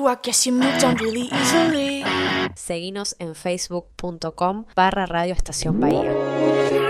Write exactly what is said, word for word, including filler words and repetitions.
I guess you moved on really easily. Seguinos en facebook punto com barra Radio Estación Bahía.